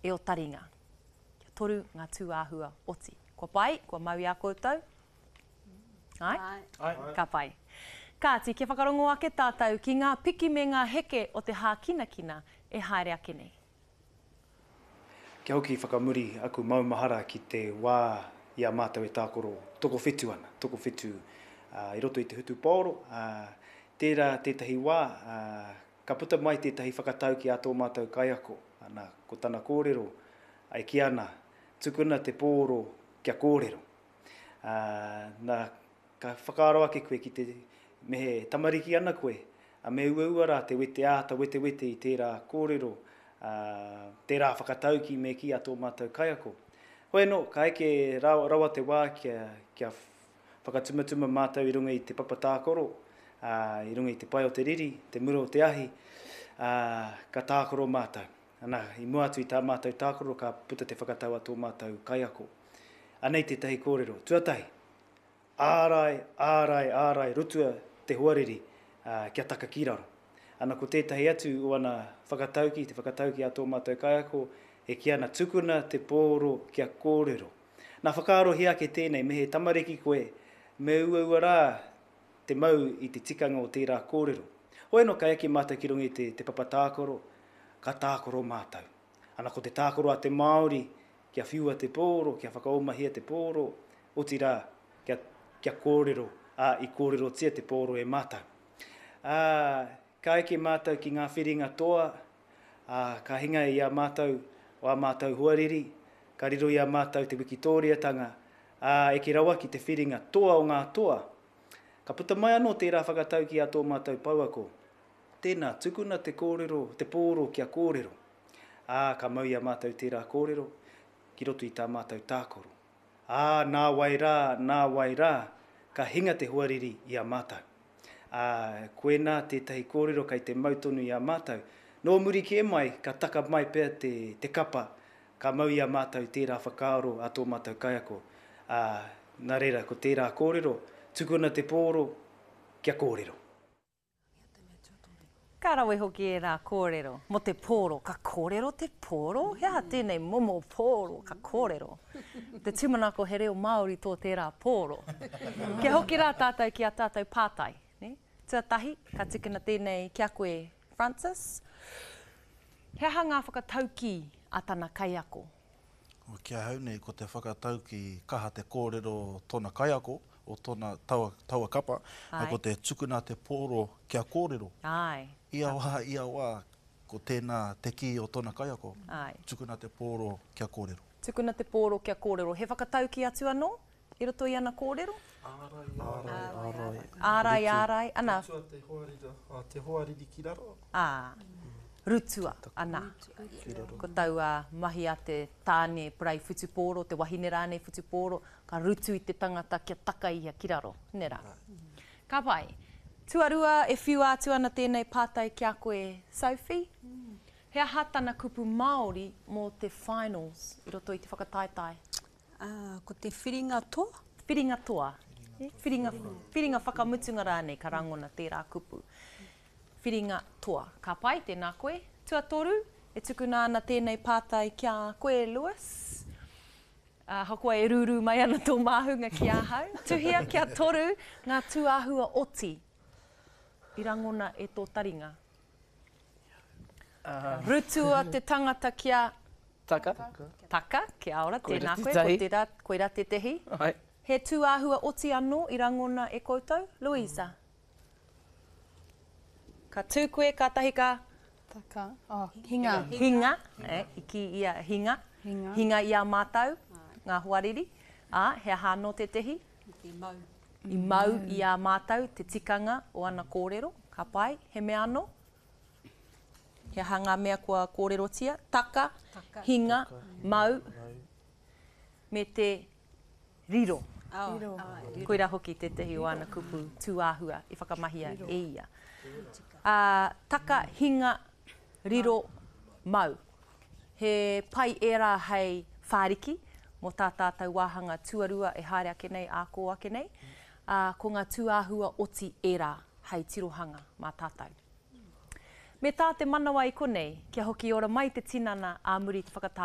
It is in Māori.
e o taringa. Kia toru ngā tūāhua oti. Kua pai, kua maui a koutou. Ai? Ai. Ka pai. Kāti, ke whakarongo ake tātou ki ngā piki me ngā heke o te hākinakina e haere ake nei. Kia hoki whakamuri aku maumahara ki te wā i a mātou e tākoro toko whetu ana, toko whetu i roto i te hutu pōro. Tērā tētahi wā, ka puta mai tētahi whakatau ki a tō mātou kaiako. Ana, ko tana kōrero, ai ki ana, tukuna te pōro kia kōrero. Nā, ka whakaaro ake koe ki te mehe tamariki ana koe, a me ua rā te wete āta, wete i tērā kōrero, tērā whakatau ki me ki a tō mātou kaiako. Hoi no, ka eke rawa te wā kia whakatumatuma mātou i runga i te papatākoro, i runga i te pai o te riri, te muro o te ahi, ka tākoro mātou. Ana, i mua atu i tā mātou tākoro, ka puta te whakatau a tō mātou kaiako. Anei te tahi kōrero, tuatahi, ārai, rutua te huariri kia taka ki raro. Ana ko tētahi atu o ana whakatauki, te whakatauki a tō mātou kaiako, e ki ana tukuna te pōro kia kōrero. Nā whakaarohi ake tēnei, mehe tamariki koe, me ua rā te mau i te tikanga o tērā kōrero. Hoi no ka eke mātou ki runga i te papatākoro, ka tākoro mātou. Ana ko te tākoro a te Māori, kia whiua te pōro, kia whakaomahia te pōro, oti rā, kia kōrero, i kōrero tia te pōro e mātou. Ka eke mātou ki ngā whiringa toa, ka hinga i a mātou o a mātou huariri, ka riro i a mātou te wikitoriatanga, eke rawa ki te whiringa toa o ngā toa. Ka puta mai anō tērā whakatau ki a tō mātou pauako. Tēnā, tukuna te kōrero, te pōro kia kōrero. Ka mau i a mātou tērā kōrero, ki roto i tā mātou tākoro. Nā wai rā, ka hinga te huariri i a mātou. Koe nā tētahi kōrero kai te mautonu i a mātou. Nō muri ki e mai, ka taka mai pēr te kapa, ka mau i a mātou tērā whakaaro a tō mātou kaiako. Nā reira, ko tērā kōrero, tukuna te pōro, kia kōrero. Ka rawe hoki e rā kōrero, mo te pōro, ka kōrero te pōro? Hea tēnei momo pōro, ka kōrero. Te tūmanako he reo Māori tō tērā pōro. Kia hoki rā tātou ki a tātou pātai. Tuatahi, ka tikina tēnei kia koe Francis. Hea ngā whakatauki a tana kaiako? Kia hau nei, ko te whakatauki kaha te kōrero tōna kaiako, o tōna taua kapa, ko te tukuna te pōro kia kōrero. Ai. Ia wā, ko tēnā te ki o tōna kaiako. Ai. Tukuna te pōro kia kōrero. Tukuna te pōro kia kōrero. He whakatauki atu anō? I roto i ana kōrero? Ārai. Ana. Te hoariri ki raro. Rutua, ana. Ko tau mahi a te tāne prai whutupōro, te wahine rānei whutupōro, ka rutu i te tangata kia taka ia ki raro. Nera. Ka pai, tuarua e whiu atu ana tēnei pātai kia koe Sophie. Hea hatana kupu Māori mō te finals i roto i te whakataetai? Ko te whiringa toa. Whiringa toa. Whiringa whakamutunga rānei ka rangona tērā kupu. Whiringa toa. Ka pai, tēnā koe. Tuatoru, e tukuna ana tēnei pātai kia koe Lewis. Hokua e rūrū mai ana tō māhunga ki ahau. Tuhia kia toru ngā tuāhua oti i rangona e tō taringa. Rutua te tangata kia... Taka, kia ora, tēnā koe, koe rā te tehi. He tuāhua oti anō i rangona e koutou. Louisa? Ka tū koe, ka tahi ka... Taka. Hinga. Hinga. Iki ia hinga. Hinga i a mātou, ngā huariri. Hea hāno te tehi? Te mau. I mau i a mātou, te tikanga o ana kōrero. Ka pai, he mea anō? Hea hanga mea kua kōrero tia. Taka, hinga, mau, me te riro. Koira hoki te tehi o ana kupu tuāhua i whakamahia e ia. Taka, hinga, riro, mau. He pai era hei whāriki mō tā tātou wāhanga tuarua e haere ake nei, āko ake nei. Ko ngā tuāhua oti era hei tirohanga mā tātou. Me tā te manawa i konei, kia hoki ora mai te tinana a muri te whakatā.